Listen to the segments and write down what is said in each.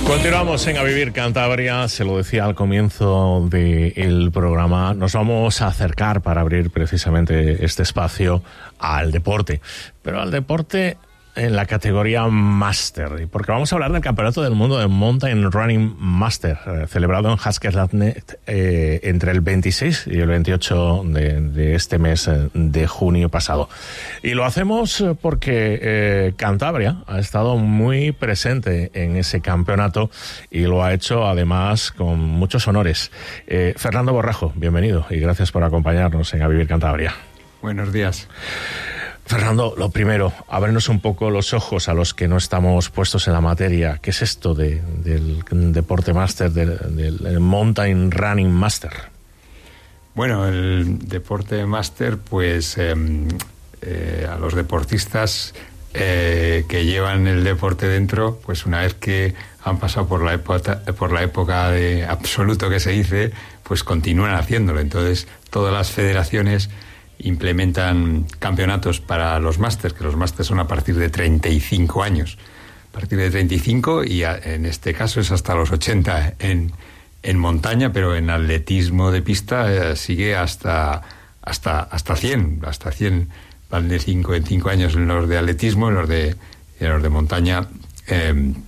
Continuamos en A Vivir Cantabria, se lo decía al comienzo del programa, nos vamos a acercar para abrir precisamente este espacio al deporte, pero al deporte en la categoría Master, porque vamos a hablar del Campeonato del Mundo de Mountain Running Master, celebrado en Haskelatnet entre el 26 y el 28 de este mes de junio pasado. Y lo hacemos porque Cantabria ha estado muy presente en ese campeonato y lo ha hecho además con muchos honores. Fernando Borrajo, bienvenido y gracias por acompañarnos en A Vivir Cantabria. Buenos días. Fernando, lo primero, ábrenos un poco los ojos a los que no estamos puestos en la materia. ¿Qué es esto del deporte máster, del Mountain Running Master? Bueno, el deporte máster, pues a los deportistas que llevan el deporte dentro, pues una vez que han pasado por la época de absoluto que se dice, pues continúan haciéndolo. Entonces, todas las federaciones implementan campeonatos para los másters, que los másters son a partir de 35 años. A partir de 35 y en este caso es hasta los 80 en montaña, pero en atletismo de pista sigue hasta 100. Hasta 100 van de 5 en 5 años en los de atletismo, en los de montaña. En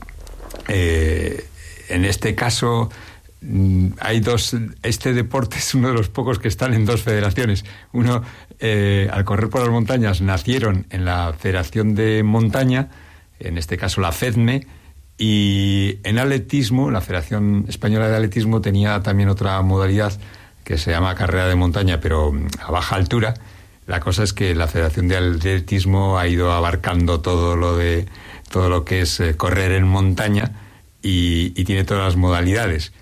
este caso hay dos. Este deporte es uno de los pocos que están en dos federaciones. Uno, al correr por las montañas, nacieron en la Federación de Montaña, en este caso la FEDME, y en atletismo, la Federación Española de Atletismo tenía también otra modalidad que se llama carrera de montaña, pero a baja altura. La cosa es que la Federación de Atletismo ha ido abarcando todo lo que es correr en montaña y tiene todas las modalidades.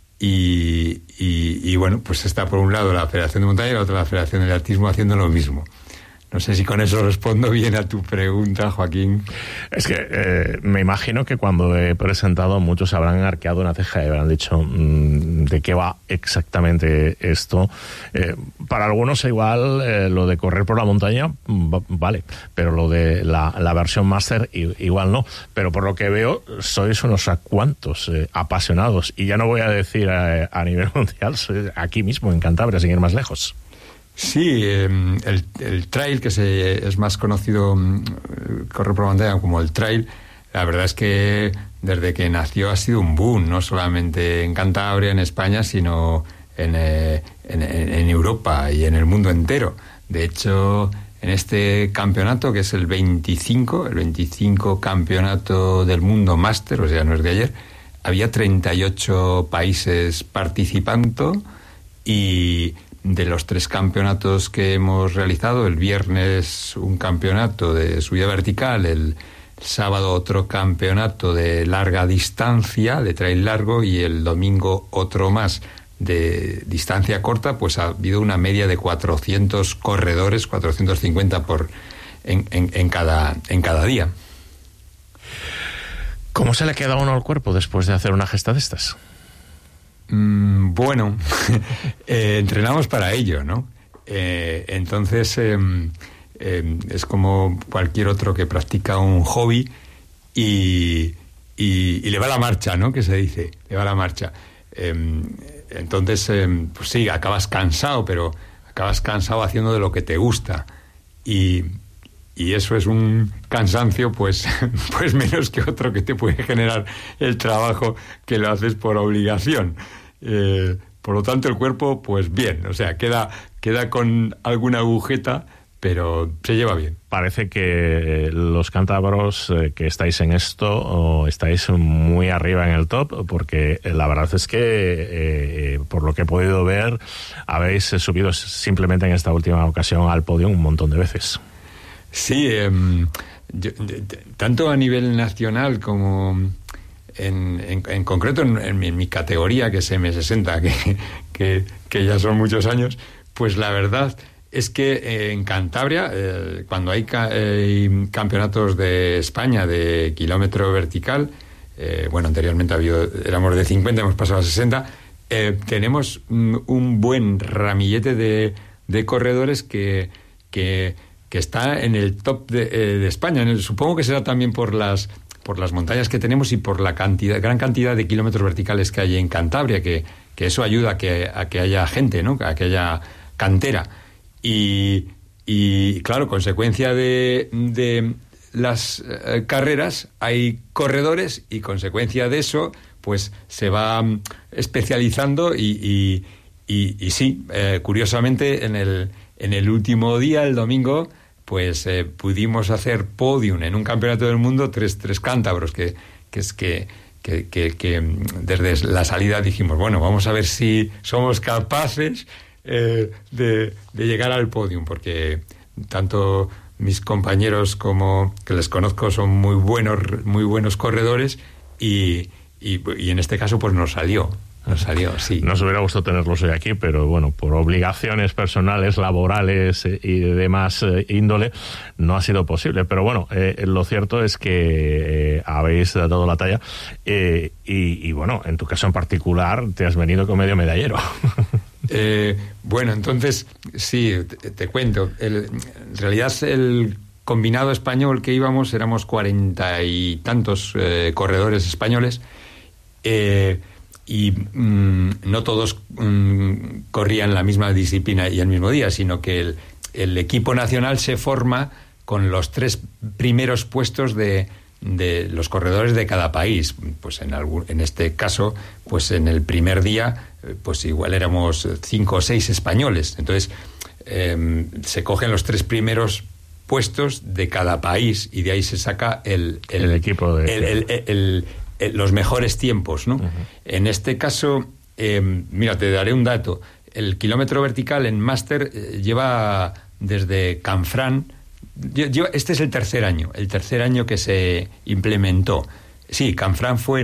Y bueno, pues está por un lado la Federación de Montaña y la otra la Federación de Atletismo haciendo lo mismo. No sé si con eso respondo bien a tu pregunta, Joaquín. Es que me imagino que cuando he presentado muchos habrán arqueado una ceja y habrán dicho de qué va exactamente esto. Para algunos igual lo de correr por la montaña vale, pero lo de la versión máster igual no. Pero por lo que veo sois unos cuantos apasionados y ya no voy a decir a nivel mundial, sois aquí mismo en Cantabria, sin ir más lejos. Sí, el trail, que es más conocido, correr por montaña como el trail, la verdad es que desde que nació ha sido un boom, no solamente en Cantabria, en España, sino en Europa y en el mundo entero. De hecho, en este campeonato, que es el 25 campeonato del mundo máster, o sea, no es de ayer, había 38 países participando y de los 3 campeonatos que hemos realizado, el viernes un campeonato de subida vertical, el sábado otro campeonato de larga distancia, de trail largo, y el domingo otro más de distancia corta, pues ha habido una media de 400 corredores, 450 en cada día. ¿Cómo se le queda a uno al cuerpo después de hacer una gesta de estas? Bueno, entrenamos para ello, ¿no? Entonces es como cualquier otro que practica un hobby y le va la marcha, ¿no? Que se dice, le va la marcha. Entonces, pues sí, acabas cansado, pero acabas cansado haciendo de lo que te gusta y eso es un cansancio pues menos que otro que te puede generar el trabajo que lo haces por obligación. Por lo tanto, el cuerpo, pues bien, o sea, queda con alguna agujeta, pero se lleva bien. Parece que los cántabros que estáis en esto estáis muy arriba en el top, porque la verdad es que, por lo que he podido ver, habéis subido simplemente en esta última ocasión al podio un montón de veces. Sí, tanto a nivel nacional como en concreto en mi categoría, que es M60, que ya son muchos años, pues la verdad es que en Cantabria, cuando hay campeonatos de España de kilómetro vertical, bueno, anteriormente éramos de 50, hemos pasado a 60, tenemos un buen ramillete de corredores que está en el top de España. Supongo que será también por las por las montañas que tenemos y por la gran cantidad de kilómetros verticales que hay en Cantabria, que eso ayuda a que haya gente, ¿no? A que haya cantera. Y claro, consecuencia de las carreras, hay corredores, y consecuencia de eso, pues se va especializando y sí, curiosamente en el último día, el domingo, pues pudimos hacer podium en un campeonato del mundo, tres cántabros, que desde la salida dijimos, bueno, vamos a ver si somos capaces de llegar al podium, porque tanto mis compañeros como que les conozco son muy buenos corredores, y en este caso pues nos salió, sí. Nos hubiera gustado tenerlos hoy aquí, pero bueno, por obligaciones personales, laborales y de demás índole, no ha sido posible. Pero bueno, lo cierto es que habéis dado la talla, y bueno, en tu caso en particular, te has venido con medio medallero. Bueno, entonces, sí, te cuento. En realidad, el combinado español que íbamos, éramos 40 y tantos corredores españoles, y no todos corrían la misma disciplina y el mismo día, sino que el equipo nacional se forma con los 3 primeros puestos de los corredores de cada país. Pues en este caso, pues en el primer día, pues igual éramos 5 o 6 españoles. Entonces se cogen los 3 primeros puestos de cada país, y de ahí se saca el equipo los mejores tiempos, ¿no? Uh-huh. En este caso, mira, te daré un dato. El kilómetro vertical en máster lleva desde Canfrán. Este es el tercer año que se implementó. Sí, Canfrán fue